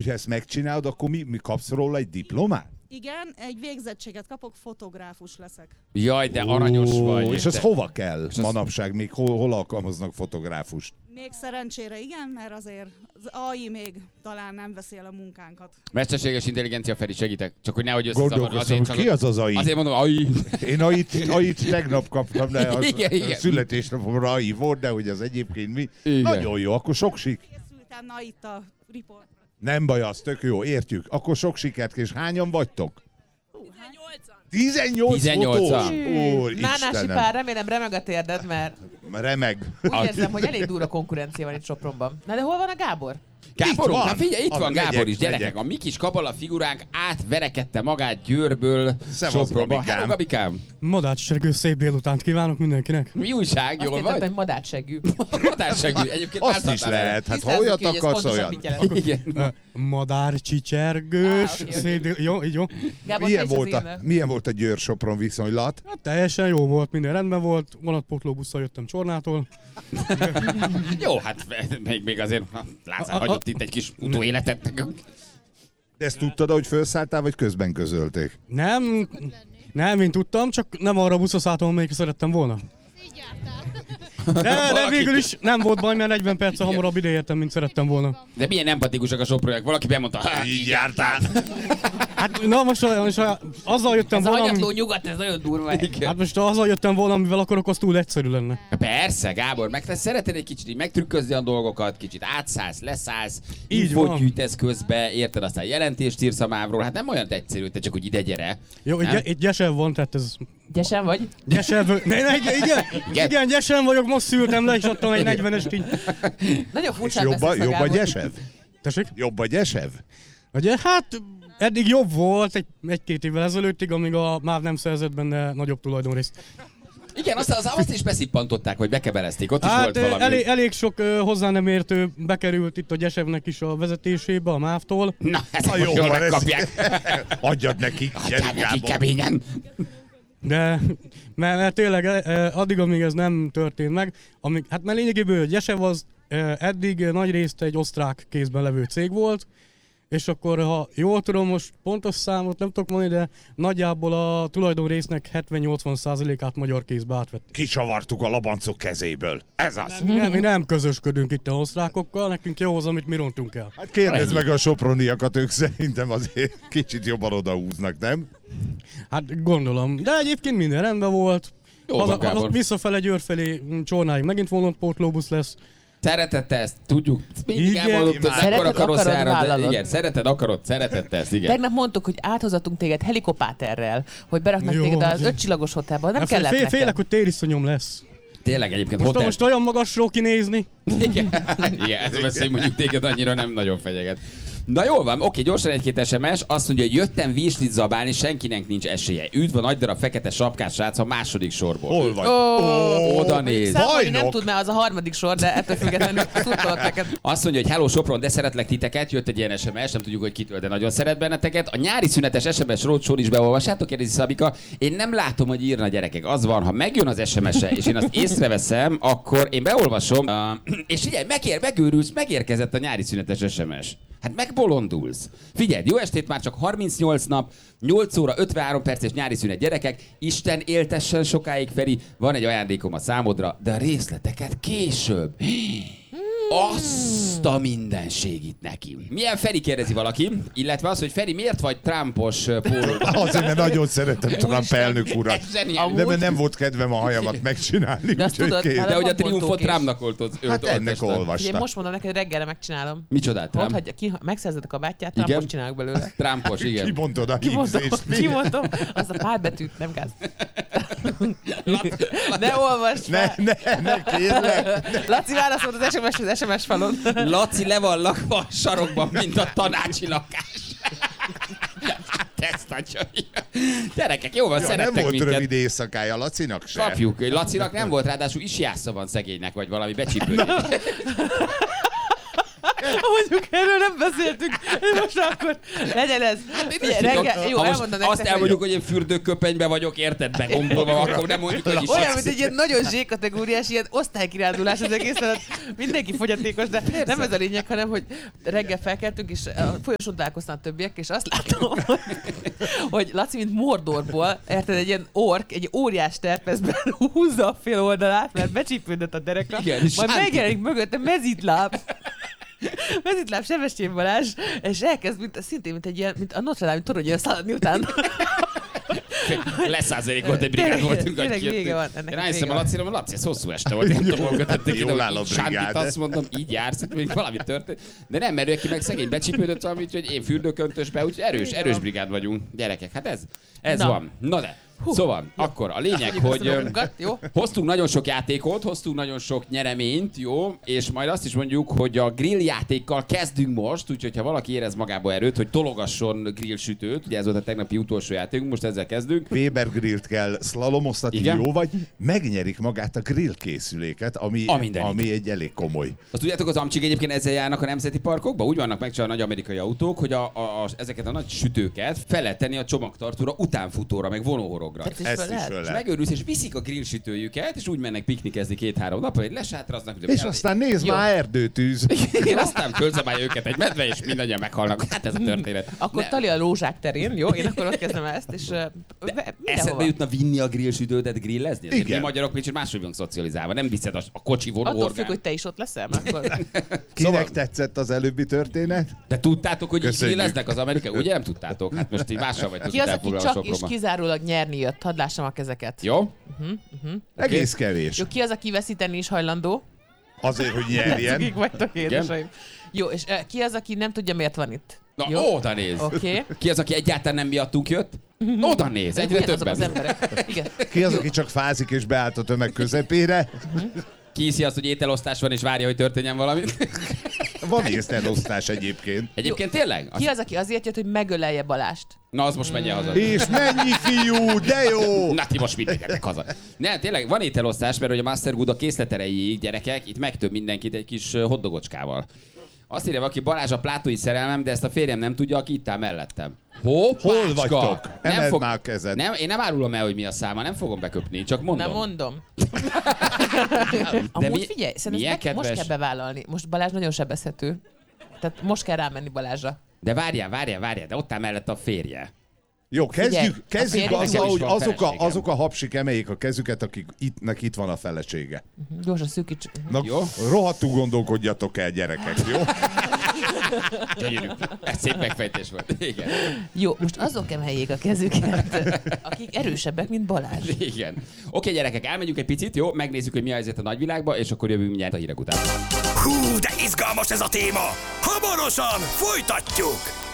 hogyha ezt megcsinálod, akkor mi kapsz róla egy diplomát? Igen, egy végzettséget kapok, fotográfus leszek. Jaj, de aranyos vagy. És az hova kell manapság? Még hol alkalmaznak fotográfust? Még szerencsére igen, mert azért az AI még talán nem veszi el a munkánkat. Mesterséges intelligencia, Feri, segítek. Csak hogy nehogy Gondolkozom, hogy ki az az AI? Azért mondom, AI. Én AI-t tegnap kaptam, de a születésnapomra AI volt, de hogy az egyébként mi? Igen. Nagyon jó, akkor sok sik. Készültem, na itt a report. Nem baj, az tök jó, értjük. Akkor sok sikert, és hányan vagytok? 18 fotós? Nánási pár, remélem remeg a térded, mert remeg. Úgy érzem, hogy elég durva konkurencia van itt Sopronban. Na de hol van a Gábor? Gáborunk, hát figyelj, itt van Gábor is, gyerekek. A mi kis kabala figuránk átverekedte magát Győrből Sopronba. Hello, Gabikám! Madácssegű, szép délutánt kívánok mindenkinek. Mi újság, jól vagy? Azt madácssegű. Madácssegű, egyébként azt is lehet, hát ha olyat akarsz, olyan. Madárcsicsergős, szép jó, így jó. Milyen volt a Győr-Sopron viszonylat? Hát teljesen jó volt, minden rendben volt. Vonatpótlóbusszal jöttem Csornától. Jó, hát még azért Lázár hagyott itt egy kis utóéletet. De ezt tudtad, hogy felszálltál, vagy közben közölték? Nem, én tudtam, csak nem arra a buszra szálltam, amelyikre szerettem volna. De végül is nem volt baj, mert 40 perccel hamarabb ideértem, mint szerettem volna. De milyen empatikusak a soproniak. Valaki bemondta, így jártál. Hát na most azzal jöttem volna... Ez hanyatló nyugat, ez nagyon durva. Hát most azzal jöttem volna, amivel akarok, az túl egyszerű lenne. Persze, Gábor, meg te szereted egy kicsit így megtrükközni a dolgokat, kicsit átszállsz, leszállsz, infót gyűjtesz közbe, érted, aztán jelentést írsz a mávról. Hát nem olyan egyszerű, te csak úgy ide gyere. Jó, egy gyesev van, tehát ez... Gyesen vagy? Igen, gyesen vagyok, most szültem le, és adtam egy 40-est így. Nagyon furcsán jobb a gyesev? Tessék? Jobb a gyesev? Hát eddig jobb volt egy-két évvel ezelőttig, amíg a MÁV nem szerzett benne nagyobb tulajdonrészt. Igen, azt is beszippantották, vagy bekebelezték, ott is volt valami. Elég sok hozzá nem értő bekerült itt a Gyesevnek is a vezetésébe, a MÁV-tól. Na, ezt most jól megkapják. Adjad neki, gyerünk neki keményen. De, mert tényleg addig, amíg ez nem történt meg, hát mert lényegéből Gyesev az eddig nagyrészt egy osztrák kézben levő cég volt, és akkor, ha jól tudom, most pontos számot nem tudok mondani, de nagyjából a tulajdonrésznek 70-80%-át magyar kézbe átvett. Kicsavartuk a labancok kezéből. Ez az. Mi nem közösködünk itt a osztrákokkal, nekünk jó az, amit mi rontunk el. Hát kérdezd meg a soproniakat, ők szerintem azért kicsit jobban odahúznak, nem? Hát gondolom, de egyébként minden rendben volt. Visszafele Győr felé Csornáig megint vonatpótlóbusz lesz. Szereted te ezt, tudjuk. Mindig elmondott, hogy ekkora karosszára, igen, szereted te ezt, igen. Tegnap mondtuk, hogy áthozatunk téged helikopáterrel, hogy beraknak téged az 5 csillagos hotelba, nem kellett nekem. Félek, hogy tériszonyom lesz. Tényleg egyébként most olyan magasról kinézni. Igen, ez beszél mondjuk téged annyira nem nagyon fenyeget. Na jól van, oké, gyorsan egy-két SMS. Azt mondja, hogy jöttem virslit zabálni, senkinek nincs esélye. Üdv a nagy darab fekete sapkás srác a második sorból. Hol vagy? Oda néz. Számolni nem tud, mert az a harmadik sor, de ettől függetlenül szurkolok neked. Azt mondja, hogy hello Sopron, de szeretlek titeket. Jött egy ilyen SMS, nem tudjuk, hogy kitől, de nagyon szeret benneteket. A nyári szünetes SMS rócsón is beolvassátok, kérdezi Szabika. Én nem látom, hogy írna, gyerekek. Az van, ha megjön az SMS-e, és én azt észreveszem, akkor én beolvasom. És figyelj, megőrülsz, megérkezett a nyári szünetes SMS. Hát megbolondulsz. Figyelj, jó estét, már csak 38 nap, 8 óra 53 perces nyári szünet, gyerekek. Isten éltessen sokáig, Feri. Van egy ajándékom a számodra, de a részleteket később. Azt a mindenségit neki. Milyen Feri, kérdezi valaki, illetve az, hogy Feri, miért vagy Trumpos pólóban? Azért, mert nagyon szeretem Trump elnök urat. De mert nem volt kedvem a hajamat megcsinálni. De hogy a triumfot Trumpnak oltott. Hát ennek olvastam. Én most mondom neked, reggelre megcsinálom. Micsodát, Trump? Megszerzed a kabátját, Trumpos csinálok belőle. Trumpos, igen. Kimondod a hívzést. Kimondom, azt a pár betűt, nem gáz. Ne olvasd fel. Ne, kérlek. Laci válaszolt az SMS falon. Laci le van lakva a sarokban, mint a tanácsi lakás. Ezt a gyerekek, jó van, szerettek nem volt minket. Rövid éjszakája Lacinak se. Kapjuk. Lacinak nem volt, ráadásul isjásza van szegénynek, vagy valami becsípődik. Mondjuk erről nem beszéltünk. Most akkor legyen ez. Reggel, jó, elmondom azt nektek, elmondjuk, hogy én fürdőköpenybe vagyok, érted, begombolva, akkor nem mondjuk, hogy is. olyan, mint egy ilyen nagyon zsé-kategóriás, ilyen osztálykirándulás az egész, mindenki fogyatékos, de nem ez a lényeg, hanem, hogy reggel felkeltünk, és folyosón találkoztam a többiek, és azt látom, hogy Laci, mint Mordorból, érted, egy ilyen ork, egy óriás terpezben húzza a fél oldalát, mert becsípődött a derekra, majd megjelenik mögötte mezitláb. Mezitláb Sebestyén Balázs, és elkezd szintén, mint egy ilyen, mint a Notre Dame toronyra szaladni utána. Leszázalékolt egy brigád voltunk, tényleg vége van. Rájöttem a Lacira, hogy Laci, ez hosszú este volt, nem tudom, hogy jól áll a brigád. azt mondom, így jársz, hogy valami történt. De nem, mert ő meg szegény becsípődött valami, úgyhogy én fürdőköntösbe, úgyhogy erős brigád vagyunk. Gyerekek, hát ez van. Na de. Szóval, akkor a lényeg, hogy hoztunk nagyon sok játékot, hoztunk nagyon sok nyereményt, jó, és majd azt is mondjuk, hogy a grill játékkal kezdünk most, úgyhogy ha valaki érez magába erőt, hogy tologasson grillsütőt, ugye ez volt a tegnapi utolsó játékunk, most ezzel kezdünk. Weber grillt kell szlalomoztatni, jó vagy, megnyerik magát a grill készüléket, ami egy elég komoly. Azt tudjátok, az amcsik egyébként ezzel járnak a nemzeti parkokba, úgy vannak megcsinálva a nagy amerikai autók, hogy ezeket a nagy sütőket fel lehet tenni a csomagtartóra, utánfutóra, meg vonóhorogra. Ezt is föl lehet. Megőrülsz, és viszik a grillsütőjüket, és úgy mennek piknikezni 2-3 napra, hogy lesátraznak. És aztán nézd már erdőtűz. Én aztán fölzabálja őket egy medve, és mindannyian meghalnak. Hát ez a történet. Akkor tali a Lózsák terén, jó? Én akkor ott kezdem ezt, és eszedbe jutna vinni a grillsütődet grillezni? Igen. Mi magyarok kicsit máshogy vagyunk szocializálva. Nem viszed a kocsi vonóorgán. attól függ, hogy te is ott leszel, akkor... Kinek tetszett az előbbi történet? De tudtátok, hogy így grilleznek az amerikai? Ugye nem tudtátok? Hát most így mással vagytok. Ki az, aki csak és kizárólag nyerni jött? Hadd lássam a kezeket. Jó? Egész kevés. Jó, ki az, aki veszíteni is hajlandó? Azért, hogy nyerjen. Akik vagytok édeseim. Jó, és ki az, aki nem tudja, miért van itt? Na, jó? oda néz. Okay. Ki az, aki egyáltalán nem miattunk jött? Oda néz, egyre többen. Az emberek. Igen. Ki az, aki csak fázik és beállt a tömeg közepére? Ki hiszi azt, hogy ételosztás van és várja, hogy történjen valami? Van ételosztás egyébként. Egyébként tényleg? Ki az, aki azért jött, hogy megölelje Balást? Na, az most menjen haza. És mennyi fiú, de jó! Na, ti most mindenkinek haza. Nem, tényleg van ételosztás, mert hogy a Master Good a készlet erejéig, gyerekek, itt megtöbb mindenkit egy kis hotdogocskával. Azt írja valaki, Balázs a plátói szerelmem, de ezt a férjem nem tudja, aki itt áll mellettem. Hol vagytok? Emeld már a kezed. Nem, én nem árulom el, hogy mi a száma, nem fogom beköpni, csak mondom. Nem mondom. Amúgy figyelj, szerintem most kell bevállalni. Most Balázs nagyon sebezhető. Tehát most kell rámenni Balázsra. De várjál, de ott áll mellett a férje. Jó, kezdjük azzal, hogy azok a hapsik emeljék a kezüket, akiknek itt van a felesége. Gyorsan szűkítsük. Na, jó? Rohadtul gondolkodjatok el, gyerekek, jó? Gyönyörű. Ez szép megfejtés volt. Igen. Jó, most azok emeljék a kezüket, akik erősebbek, mint Balázs. Igen. Oké, gyerekek, elmegyünk egy picit, jó? Megnézzük, hogy mi a helyzet a nagyvilágban, és akkor jövünk mindjárt a hírek után. Hú, de izgalmas ez a téma! Hamarosan folytatjuk!